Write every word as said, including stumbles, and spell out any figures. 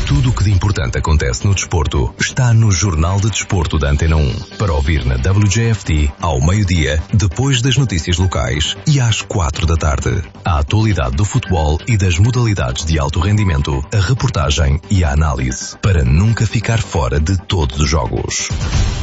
Tudo o que de importante acontece no desporto está no Jornal de Desporto da Antena um. Para ouvir na W J F T, ao meio-dia, depois das notícias locais e às quatro da tarde. A atualidade do futebol e das modalidades de alto rendimento, a reportagem e a análise, para nunca ficar fora de todos os jogos.